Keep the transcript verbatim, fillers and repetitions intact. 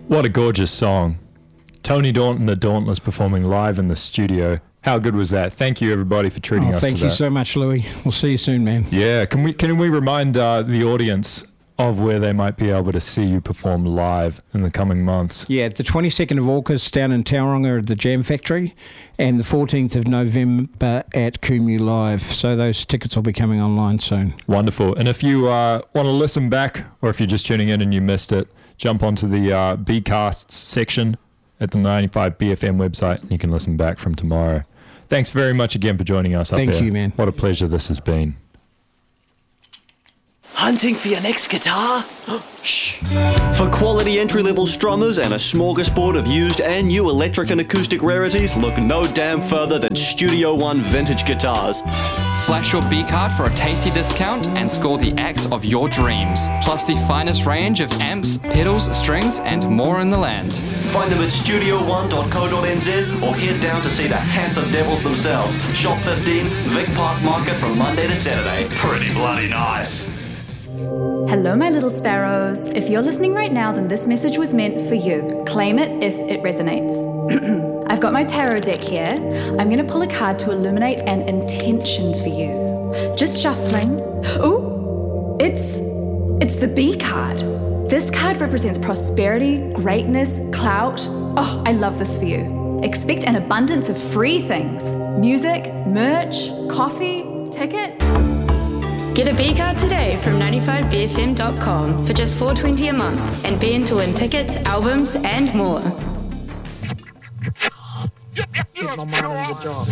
What a gorgeous song. Tony Daunton, the Dauntless, performing live in the studio. How good was that? Thank you, everybody, for treating oh, us to that. Thank you so much, Louis. We'll see you soon, man. Yeah, can we can we remind uh, the audience of where they might be able to see you perform live in the coming months? Yeah, the twenty-second of August down in Tauranga at the Jam Factory, and the fourteenth of November at Kumu Live. So those tickets will be coming online soon. Wonderful. And if you uh, want to listen back, or if you're just tuning in and you missed it, jump onto the uh, B-Casts section at the ninety-five B F M website, and you can listen back from tomorrow. Thanks very much again for joining us up Thank here. you, man. What a pleasure this has been. Hunting for your next guitar? Shh. For quality entry-level strummers and a smorgasbord of used and new electric and acoustic rarities, look no damn further than Studio One Vintage Guitars. Flash your B-card for a tasty discount and score the axe of your dreams, plus the finest range of amps, pedals, strings, and more in the land. Find them at studio one dot co dot n z or head down to see the handsome devils themselves. Shop fifteen, Vic Park Market from Monday to Saturday. Pretty bloody nice. Hello, my little sparrows. If you're listening right now, then this message was meant for you. Claim it if it resonates. I've got my tarot deck here. I'm going to pull a card to illuminate an intention for you. Just shuffling. Ooh, it's, it's the B card. This card represents prosperity, greatness, clout. Oh, I love this for you. Expect an abundance of free things. Music, merch, coffee, tickets. Get a B-card today from ninety-five B F M dot com for just four dollars and twenty cents a month and be in to win tickets, albums, and more.